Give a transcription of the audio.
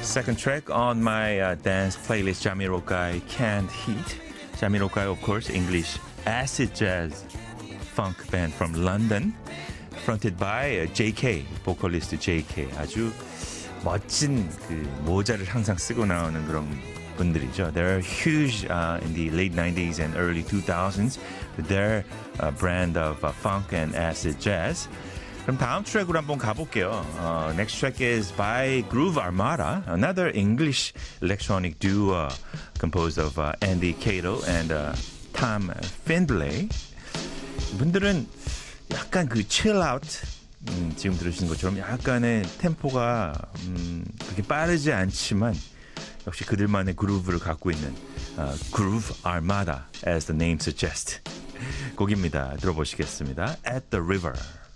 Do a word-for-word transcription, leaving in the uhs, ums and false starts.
Second track on my uh, dance playlist, Jamiroquai Can't Heat. Jamiroquai, of course, English acid jazz funk band from London, fronted by uh, J K, vocalist J K. 아주 멋진 그 모자를 항상 쓰고 나오는 그런 분들이죠. They're huge uh, in the late nineties and early two thousands with their uh, brand of uh, funk and acid jazz. 그럼 다음 트랙으로 한번 가볼게요. Uh, next track is by Groove Armada, another English electronic duo composed of uh, Andy Cato and uh, Tom Findlay. 분들은 약간 그 chill out, 음, 지금 들으시는 것처럼 약간의 템포가 음, 그렇게 빠르지 않지만 역시 그들만의 그루브를 갖고 있는 uh, Groove Armada, as the name suggests. 곡입니다. 들어보시겠습니다. At the River.